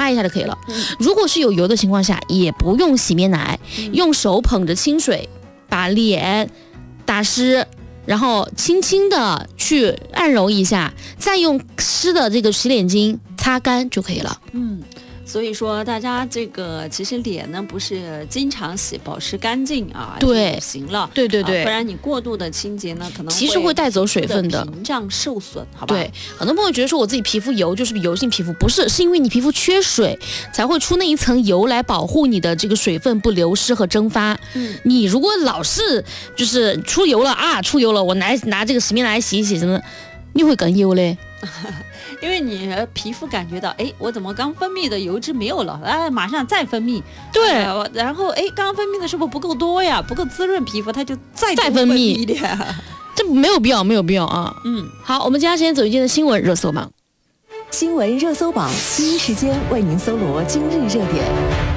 擦一下就可以了。如果是有油的情况下，也不用洗面奶，用手捧着清水把脸打湿，然后轻轻的去按揉一下，再用湿的这个洗脸巾擦干就可以了。 所以说大家这个其实脸呢不是经常洗，保持干净啊， 对， 就行了。 对， 不然你过度的清洁呢，可能其实会带走水分的， 屏障受损，好吧？ 对，很多朋友觉得说我自己皮肤油就是油性皮肤，不是，是因为你皮肤缺水才会出那一层油来保护你的这个水分不流失和蒸发。你如果老是就是出油了，我拿这个洗面奶洗一洗什么，你会更油嘞。 因为你皮肤感觉到，我怎么刚分泌的油脂没有了，马上再分泌， 对， 然后刚刚分泌的是不是不够多呀，不够滋润皮肤，它就再分泌一点， 这没有必要啊。好，我们接下来先走一件的新闻热搜榜。 新闻热搜榜，第一时间为您搜罗今日热点。